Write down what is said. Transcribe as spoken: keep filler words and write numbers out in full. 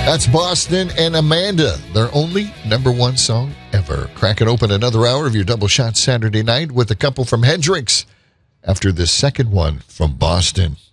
That's Boston and Amanda, their only number one song ever. Cracking open another hour of your Double Shot Saturday night with a couple from Hendrix after the second one from Boston.